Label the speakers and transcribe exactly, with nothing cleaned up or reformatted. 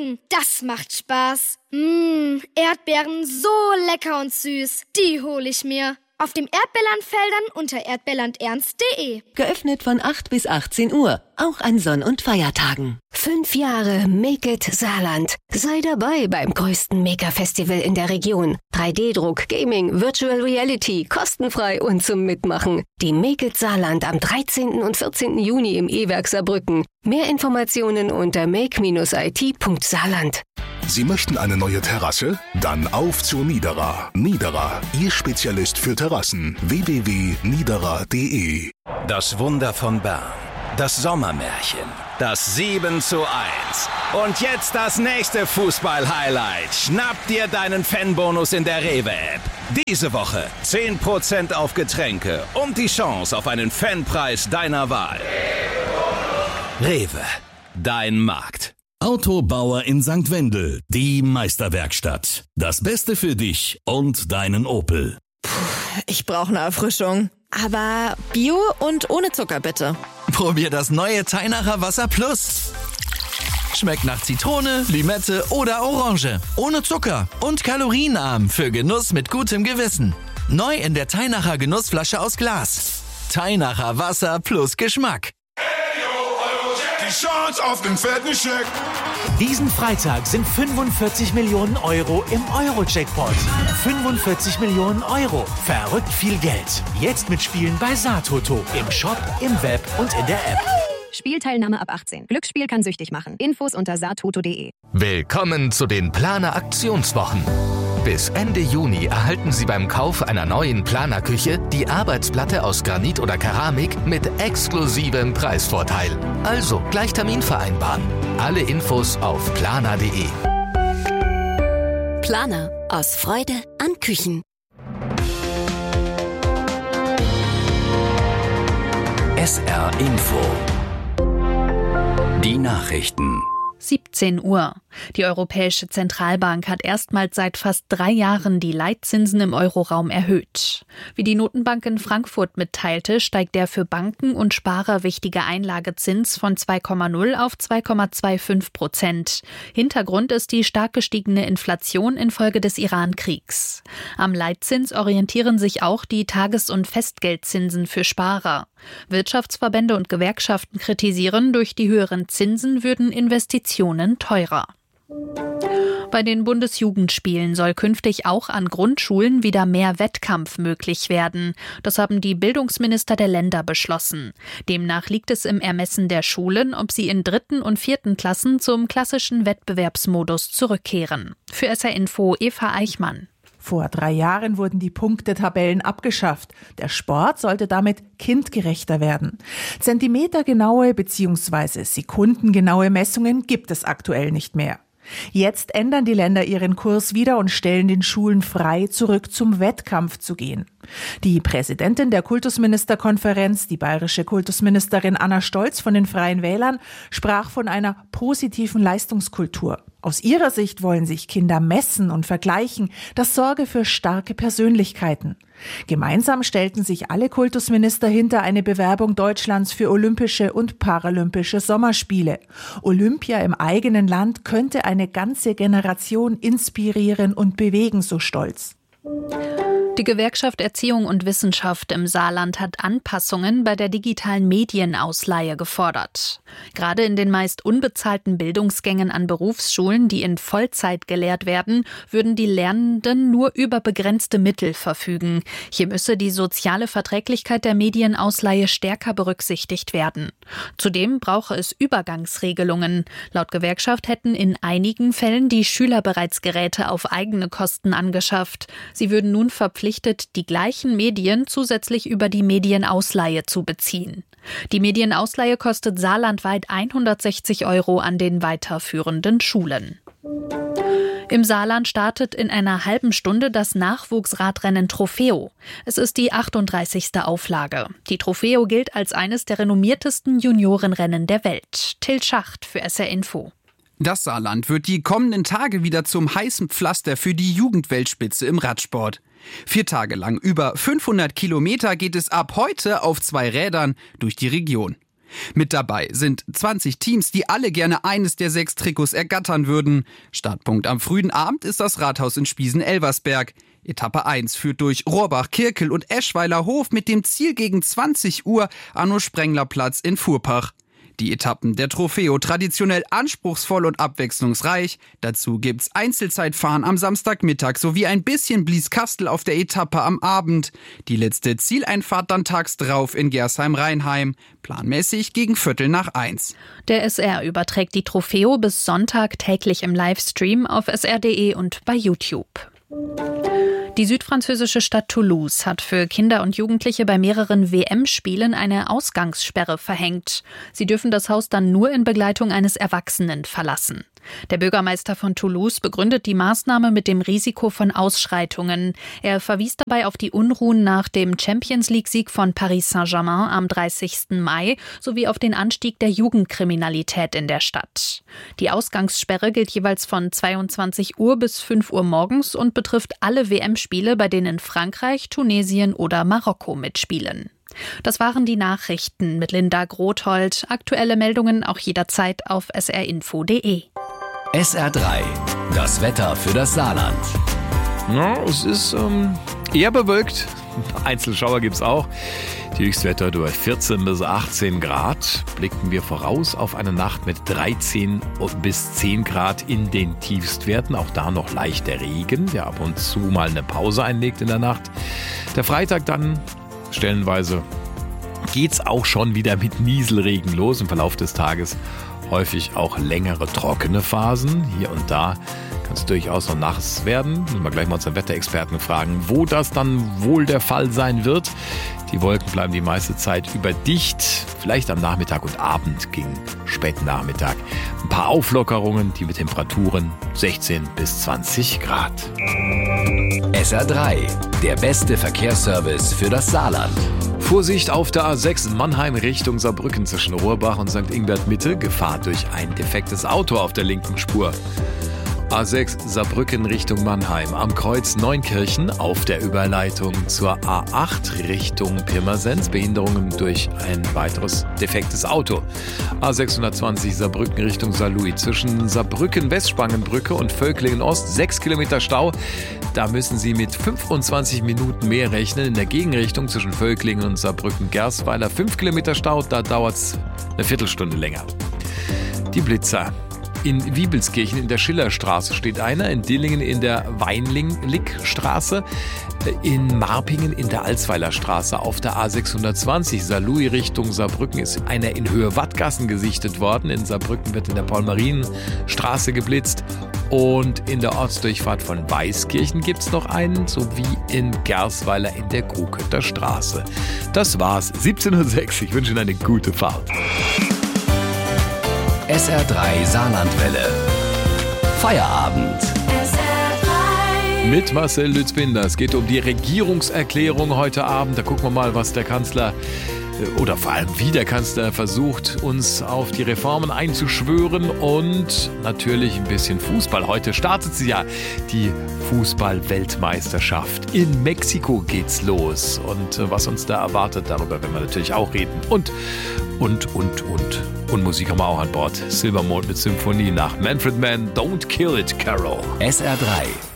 Speaker 1: Schneiden, das macht Spaß. Mmh, Erdbeeren so lecker und süß, die hole ich mir. Auf dem Erdbeerlandfeldern unter erdbeerland ernst punkt de.
Speaker 2: Geöffnet von acht bis achtzehn Uhr, auch an Sonn- und Feiertagen.
Speaker 3: Fünf Jahre Make It Saarland. Sei dabei beim größten Mega-Festival in der Region. drei D-Druck, Gaming, Virtual Reality, kostenfrei und zum Mitmachen. Die Make It Saarland am dreizehnten und vierzehnten Juni im E-Werk Saarbrücken. Mehr Informationen unter make Bindestrich I T Punkt saarland.
Speaker 4: Sie möchten eine neue Terrasse? Dann auf zur Niederer. Niederer, Ihr Spezialist für Terrassen. w w w punkt niederer punkt de.
Speaker 5: Das Wunder von Bern. Das Sommermärchen. Das sieben zu eins. Und jetzt das nächste Fußball-Highlight. Schnapp dir deinen Fanbonus in der Rewe-App. Diese Woche zehn Prozent auf Getränke und die Chance auf einen Fanpreis deiner Wahl. Rewe, dein Markt.
Speaker 6: Autobauer in Sankt Wendel, die Meisterwerkstatt. Das Beste für dich und deinen Opel.
Speaker 7: Puh, ich brauche eine Erfrischung. Aber Bio und ohne Zucker bitte.
Speaker 8: Probier das neue Teinacher Wasser Plus. Schmeckt nach Zitrone, Limette oder Orange. Ohne Zucker und kalorienarm für Genuss mit gutem Gewissen. Neu in der Teinacher Genussflasche aus Glas. Teinacher Wasser plus Geschmack.
Speaker 9: Die Chance auf den fetten Scheck.
Speaker 10: Diesen Freitag sind fünfundvierzig Millionen Euro im Euro-Jackpot. fünfundvierzig Millionen Euro. Verrückt viel Geld. Jetzt mitspielen bei Saartoto. Im Shop, im Web und in der App.
Speaker 11: Spielteilnahme ab achtzehn. Glücksspiel kann süchtig machen. Infos unter saartoto punkt de.
Speaker 12: Willkommen zu den Planer Aktionswochen. Bis Ende Juni erhalten Sie beim Kauf einer neuen Planerküche die Arbeitsplatte aus Granit oder Keramik mit exklusivem Preisvorteil. Also gleich Termin vereinbaren. Alle Infos auf planer punkt de.
Speaker 3: Planer. Aus Freude an Küchen.
Speaker 13: S R Info. Die Nachrichten.
Speaker 14: siebzehn Uhr. Die Europäische Zentralbank hat erstmals seit fast drei Jahren die Leitzinsen im Euroraum erhöht. Wie die Notenbank in Frankfurt mitteilte, steigt der für Banken und Sparer wichtige Einlagezins von zwei Komma null auf zwei Komma fünfundzwanzig Prozent. Hintergrund ist die stark gestiegene Inflation infolge des Iran-Kriegs. Am Leitzins orientieren sich auch die Tages- und Festgeldzinsen für Sparer. Wirtschaftsverbände und Gewerkschaften kritisieren, durch die höheren Zinsen würden Investitionen teurer. Bei den Bundesjugendspielen soll künftig auch an Grundschulen wieder mehr Wettkampf möglich werden. Das haben die Bildungsminister der Länder beschlossen. Demnach liegt es im Ermessen der Schulen, ob sie in dritten und vierten Klassen zum klassischen Wettbewerbsmodus zurückkehren. Für S R Info Eva Eichmann.
Speaker 15: Vor drei Jahren wurden die Punktetabellen abgeschafft. Der Sport sollte damit kindgerechter werden. Zentimetergenaue bzw. sekundengenaue Messungen gibt es aktuell nicht mehr. Jetzt ändern die Länder ihren Kurs wieder und stellen den Schulen frei, zurück zum Wettkampf zu gehen. Die Präsidentin der Kultusministerkonferenz, die bayerische Kultusministerin Anna Stolz von den Freien Wählern, sprach von einer positiven Leistungskultur. Aus ihrer Sicht wollen sich Kinder messen und vergleichen. Das sorge für starke Persönlichkeiten. Gemeinsam stellten sich alle Kultusminister hinter eine Bewerbung Deutschlands für Olympische und Paralympische Sommerspiele. Olympia im eigenen Land könnte eine ganze Generation inspirieren und bewegen, so Stolz.
Speaker 14: Die Gewerkschaft Erziehung und Wissenschaft im Saarland hat Anpassungen bei der digitalen Medienausleihe gefordert. Gerade in den meist unbezahlten Bildungsgängen an Berufsschulen, die in Vollzeit gelehrt werden, würden die Lernenden nur über begrenzte Mittel verfügen. Hier müsse die soziale Verträglichkeit der Medienausleihe stärker berücksichtigt werden. Zudem brauche es Übergangsregelungen. Laut Gewerkschaft hätten in einigen Fällen die Schüler bereits Geräte auf eigene Kosten angeschafft. Sie würden nun verpflichtet, die gleichen Medien zusätzlich über die Medienausleihe zu beziehen. Die Medienausleihe kostet saarlandweit hundertsechzig Euro an den weiterführenden Schulen. Im Saarland startet in einer halben Stunde das Nachwuchsradrennen Trofeo. Es ist die achtunddreißigste Auflage. Die Trofeo gilt als eines der renommiertesten Juniorenrennen der Welt. Till Schacht für S R Info.
Speaker 16: Das Saarland wird die kommenden Tage wieder zum heißen Pflaster für die Jugendweltspitze im Radsport. Vier Tage lang über fünfhundert Kilometer geht es ab heute auf zwei Rädern durch die Region. Mit dabei sind zwanzig Teams, die alle gerne eines der sechs Trikots ergattern würden. Startpunkt am frühen Abend ist das Rathaus in Spiesen-Elversberg. Etappe eins führt durch Rohrbach, Kirkel und Eschweiler Hof mit dem Ziel gegen zwanzig Uhr Arno-Sprengler-Platz in Furpach. Die Etappen der Trofeo traditionell anspruchsvoll und abwechslungsreich. Dazu gibt's Einzelzeitfahren am Samstagmittag sowie ein bisschen Blieskastel auf der Etappe am Abend. Die letzte Zieleinfahrt dann tags drauf in Gersheim-Rheinheim. Planmäßig gegen Viertel nach eins.
Speaker 14: Der S R überträgt die Trofeo bis Sonntag täglich im Livestream auf s r punkt d e und bei YouTube. Die südfranzösische Stadt Toulouse hat für Kinder und Jugendliche bei mehreren W M-Spielen eine Ausgangssperre verhängt. Sie dürfen das Haus dann nur in Begleitung eines Erwachsenen verlassen. Der Bürgermeister von Toulouse begründet die Maßnahme mit dem Risiko von Ausschreitungen. Er verwies dabei auf die Unruhen nach dem Champions-League-Sieg von Paris Saint-Germain am dreißigsten Mai sowie auf den Anstieg der Jugendkriminalität in der Stadt. Die Ausgangssperre gilt jeweils von zweiundzwanzig Uhr bis fünf Uhr morgens und betrifft alle W M-Spiele, bei denen Frankreich, Tunesien oder Marokko mitspielen. Das waren die Nachrichten mit Linda Grothold. Aktuelle Meldungen auch jederzeit auf s r info punkt d e.
Speaker 13: S R drei, das Wetter für das Saarland.
Speaker 17: Ja, es ist ähm, eher bewölkt. Einzelschauer gibt es auch. Die Höchstwerte durch vierzehn bis achtzehn Grad. Blicken wir voraus auf eine Nacht mit dreizehn bis zehn Grad in den Tiefstwerten. Auch da noch leichter Regen, der ab und zu mal eine Pause einlegt in der Nacht. Der Freitag dann stellenweise geht's auch schon wieder mit Nieselregen los im Verlauf des Tages. Häufig auch längere trockene Phasen. Hier und da kann es durchaus noch nass werden. Müssen wir gleich mal unseren Wetterexperten fragen, wo das dann wohl der Fall sein wird. Die Wolken bleiben die meiste Zeit über dicht. Vielleicht am Nachmittag und Abend gegen späten Nachmittag ein paar Auflockerungen, die mit Temperaturen sechzehn bis zwanzig Grad.
Speaker 13: S R drei, der beste Verkehrsservice für das Saarland.
Speaker 17: Vorsicht auf der A sechs Mannheim Richtung Saarbrücken zwischen Rohrbach und Sankt Ingbert Mitte. Gefahr durch ein defektes Auto auf der linken Spur. A sechs Saarbrücken Richtung Mannheim am Kreuz Neunkirchen auf der Überleitung zur A acht Richtung Pirmasens. Behinderungen durch ein weiteres defektes Auto. A sechshundertzwanzig Saarbrücken Richtung Saarlouis zwischen Saarbrücken Westspangenbrücke und Völklingen Ost sechs Kilometer Stau. Da müssen Sie mit fünfundzwanzig Minuten mehr rechnen. In der Gegenrichtung zwischen Völklingen und Saarbrücken-Gersweiler fünf Kilometer Stau. Da dauert es eine Viertelstunde länger. Die Blitzer. In Wiebelskirchen in der Schillerstraße steht einer, in Dillingen in der Weinling-Lick-Straße, in Marpingen in der Alsweiler Straße. Auf der A sechshundertzwanzig Saarlouis Richtung Saarbrücken ist einer in Höhe Wattgassen gesichtet worden. In Saarbrücken wird in der Paul-Marien-Straße geblitzt. Und in der Ortsdurchfahrt von Weißkirchen gibt es noch einen, sowie in Gersweiler in der Grukötter Straße. Das war's, siebzehn Uhr sechs. Ich wünsche Ihnen eine gute Fahrt.
Speaker 13: S R drei Saarlandwelle. Feierabend.
Speaker 17: Mit Marcel Lützbinder. Es geht um die Regierungserklärung heute Abend. Da gucken wir mal, was der Kanzler oder vor allem wie der Kanzler versucht, uns auf die Reformen einzuschwören und natürlich ein bisschen Fußball. Heute startet sie ja, die Fußball-Weltmeisterschaft. In Mexiko geht's los und was uns da erwartet, darüber werden wir natürlich auch reden. Und, und, und, und. Und Musik haben wir auch an Bord. Silvermond mit Symphonie nach Manfred Mann, Don't Kill It, Carol.
Speaker 13: S R drei.